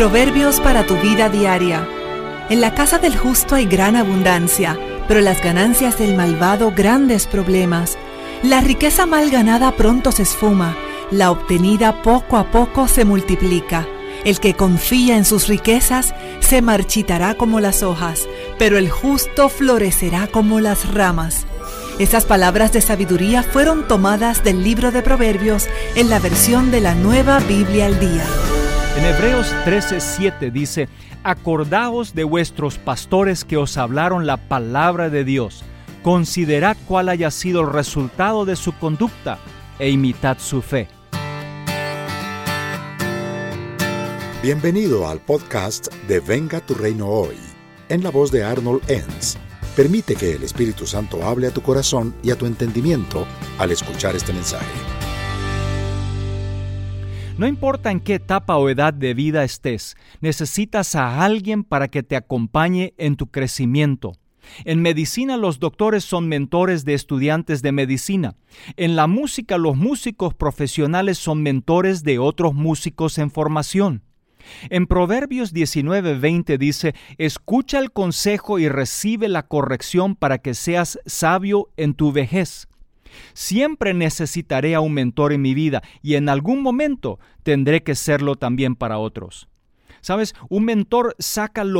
Proverbios para tu vida diaria. En la casa del justo hay gran abundancia, pero las ganancias del malvado grandes problemas. La riqueza mal ganada pronto se esfuma, la obtenida poco a poco se multiplica. El que confía en sus riquezas se marchitará como las hojas, pero el justo florecerá como las ramas. Estas palabras de sabiduría fueron tomadas del libro de Proverbios en la versión de la Nueva Biblia al Día. En Hebreos 13:7 dice: Acordaos de vuestros pastores que os hablaron la palabra de Dios. Considerad cuál haya sido el resultado de su conducta e imitad su fe. Bienvenido al podcast de Venga tu Reino Hoy, en la voz de Arnold Enns. Permite que el Espíritu Santo hable a tu corazón y a tu entendimiento al escuchar este mensaje. No importa en qué etapa o edad de vida estés, necesitas a alguien para que te acompañe en tu crecimiento. En medicina, los doctores son mentores de estudiantes de medicina. En la música, los músicos profesionales son mentores de otros músicos en formación. En Proverbios 19:20 dice: Escucha el consejo y recibe la corrección para que seas sabio en tu vejez. Siempre necesitaré a un mentor en mi vida y en algún momento tendré que serlo también para otros. ¿Sabes? Un mentor saca lo